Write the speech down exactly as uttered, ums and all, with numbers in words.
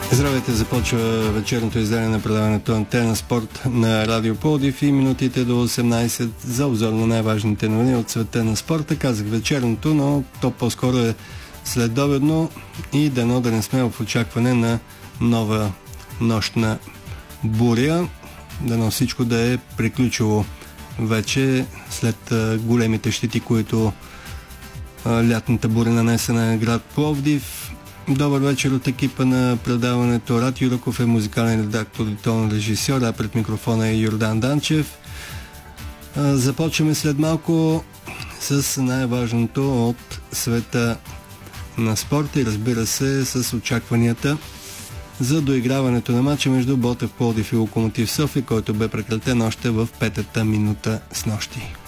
Здравейте, започва вечерното издание на предаването Антена Спорт на Радио Пловдив и минутите до осемнайсет за обзор на най-важните новини от света на спорта. Казах вечерното, но то по-скоро е следобедно и дано да не сме в очакване на нова нощна буря. Дано всичко да е приключило вече след големите щети, които лятната буря нанесе на град Пловдив. Добър вечер от екипа на предаването. Рад Юраков е музикален редактор и тон режисьор, а пред микрофона е Йордан Данчев. Започваме след малко с най-важното от света на спорта и разбира се с очакванията за доиграването на матча между Ботев Пловдив и Локомотив София, който бе прекратен още в петата минута снощи.